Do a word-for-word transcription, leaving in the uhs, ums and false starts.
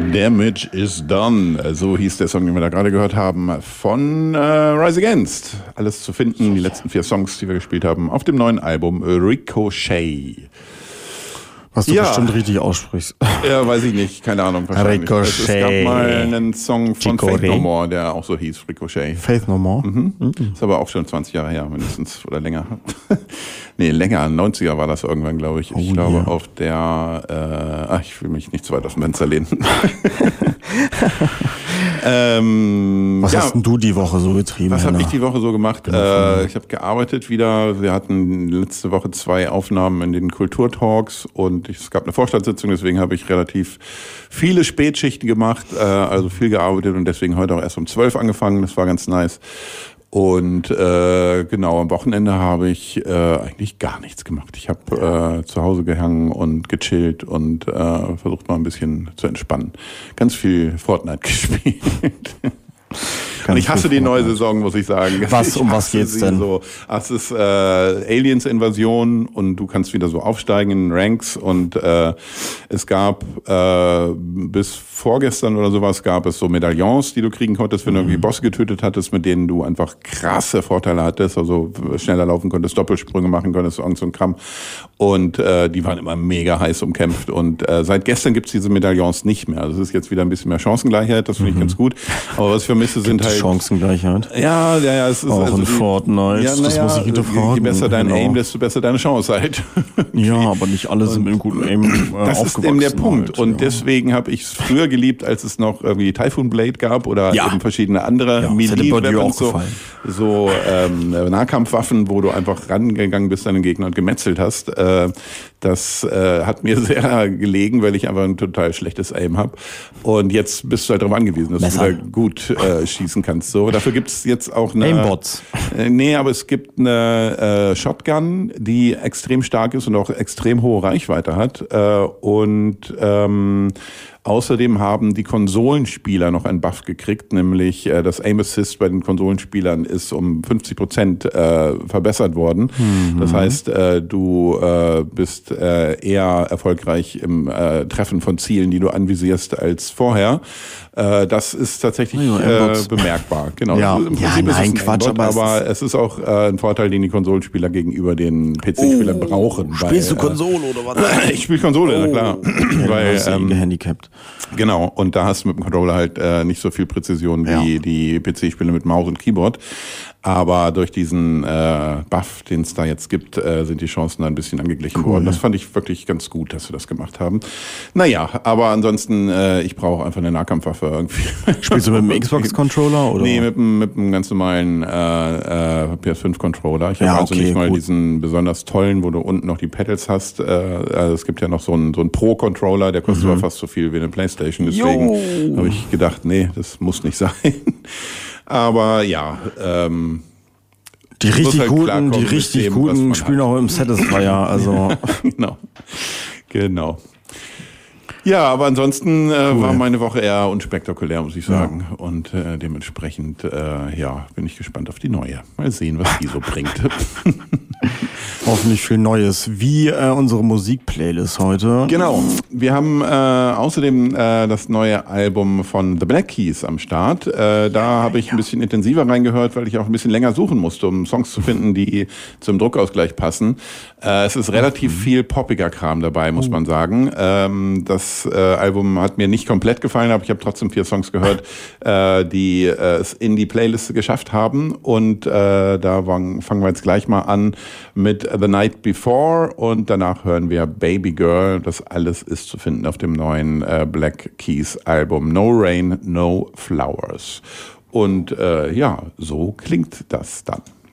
Damage is done. So hieß der Song, den wir da gerade gehört haben, von äh, Rise Against. Alles zu finden, die letzten vier Songs, die wir gespielt haben, auf dem neuen Album Ricochet. Was du ja. bestimmt richtig aussprichst. Ja, weiß ich nicht, keine Ahnung. Wahrscheinlich. Ricochet. Es gab mal einen Song von Chicorée. Faith No More, der auch so hieß, Ricochet. Faith No More? Mhm. Mhm. Ist aber auch schon zwanzig Jahre her, mindestens, oder länger. Nee, länger, neunziger war das irgendwann, glaube ich. Ich oh, glaube, yeah. auf der, äh, ach, ich will mich nicht zu weit aus dem Fenster lehnen. ähm, was ja, hast denn du die Woche so getrieben? Was habe ich die Woche so gemacht? Äh, ich habe gearbeitet wieder. Wir hatten letzte Woche zwei Aufnahmen in den Kulturtalks und es gab eine Vorstandssitzung, deswegen habe ich relativ viele Spätschichten gemacht, äh, also viel gearbeitet und deswegen heute auch erst um zwölf angefangen. Das war ganz nice. Und äh, genau, am Wochenende habe ich äh, eigentlich gar nichts gemacht. Ich habe äh, zu Hause gehangen und gechillt und äh, versucht mal ein bisschen zu entspannen. Ganz viel Fortnite gespielt. Und ich hasse die neue Saison, muss ich sagen. Was, ich um was geht's denn? So. Es ist äh, Aliens-Invasion und du kannst wieder so aufsteigen in Ranks und äh, es gab äh, bis vorgestern oder sowas gab es so Medaillons, die du kriegen konntest, wenn du irgendwie Bosse getötet hattest, mit denen du einfach krasse Vorteile hattest, also schneller laufen konntest, Doppelsprünge machen konntest, irgend so ein Kram. Und äh, die waren immer mega heiß umkämpft und äh, seit gestern gibt's diese Medaillons nicht mehr. Also es ist jetzt wieder ein bisschen mehr Chancengleichheit, das finde ich mhm. ganz gut. Aber was ich vermisse, sind halt Chancengleichheit. Ja, ja, ja. Es ist auch also in die, Fortnite, ja, das ja, muss ich hinterfragen. Je besser dein genau. Aim, desto besser deine Chance halt. Ja, aber nicht alle sind mit einem guten Aim äh, Das ist eben der Punkt. Halt, und ja. deswegen habe ich es früher geliebt, als es noch irgendwie Typhoon Blade gab oder ja. eben verschiedene andere ja, Melee-Weapons, so, so ähm, Nahkampfwaffen, wo du einfach rangegangen bist an den Gegner und gemetzelt hast. Äh, das äh, hat mir sehr gelegen, weil ich einfach ein total schlechtes Aim habe. Und jetzt bist du halt darauf angewiesen, dass Messer. du wieder gut äh, schießen kannst. So, dafür gibt's jetzt auch eine... Aimbots. Äh, nee, aber es gibt eine äh, Shotgun, die extrem stark ist und auch extrem hohe Reichweite hat. Äh, und ähm, außerdem haben die Konsolenspieler noch einen Buff gekriegt, nämlich äh, das Aim Assist bei den Konsolenspielern ist um fünfzig Prozent äh, verbessert worden. Mhm. Das heißt, äh, du äh, bist äh, eher erfolgreich im äh, Treffen von Zielen, die du anvisierst, als vorher. Äh, das ist tatsächlich ja, äh, bemerkbar. Genau. Ja, Im ja Prinzip nein, ist es Quatsch, Aimbot, aber, aber es ist auch äh, ein Vorteil, den die Konsolenspieler gegenüber den P C-Spielern oh, brauchen. Spielst weil, du Konsole äh, oder was? Ich spiele Konsole, oh. na klar. Ja, weil, ähm, gehandicapt. Genau, und da hast du mit dem Controller halt äh, nicht so viel Präzision wie ja. die P C-Spiele mit Maus und Keyboard. Aber durch diesen äh, Buff, den es da jetzt gibt, äh, sind die Chancen da ein bisschen angeglichen cool, worden. Das fand ich wirklich ganz gut, dass wir das gemacht haben. Naja, aber ansonsten, äh, ich brauche einfach eine Nahkampfwaffe irgendwie. Spielst du mit dem Xbox-Controller? Oder? Nee, mit, mit einem ganz normalen äh, äh, P S fünf Controller. Ich habe ja, also okay, nicht mal gut. diesen besonders tollen, wo du unten noch die Pedals hast. Äh, also es gibt ja noch so einen, so einen Pro-Controller, der kostet mhm. aber fast so viel wie eine Playstation. Deswegen habe ich gedacht, nee, das muss nicht sein. Aber ja, ähm, die richtig halt guten, die richtig dem, guten spielen auch im Satisfyer, also genau, genau. Ja, aber ansonsten äh, cool. war meine Woche eher unspektakulär, muss ich sagen. Ja. Und äh, dementsprechend, äh, ja, bin ich gespannt auf die neue. Mal sehen, was die so bringt. Hoffentlich viel Neues. Wie äh, unsere Musikplaylist heute. Genau. Wir haben äh, außerdem äh, das neue Album von The Black Keys am Start. Äh, da habe ich ein bisschen intensiver reingehört, weil ich auch ein bisschen länger suchen musste, um Songs zu finden, die zum Druckausgleich passen. Äh, es ist relativ mhm. viel poppiger Kram dabei, muss oh. man sagen. Ähm, das Das äh, Album hat mir nicht komplett gefallen, aber ich habe trotzdem vier Songs gehört, äh, die äh, es in die Playlist geschafft haben. Und äh, da waren, fangen wir jetzt gleich mal an mit The Night Before und danach hören wir Baby Girl. Das alles ist zu finden auf dem neuen äh, Black Keys Album No Rain, No Flowers. Und äh, ja, so klingt das dann.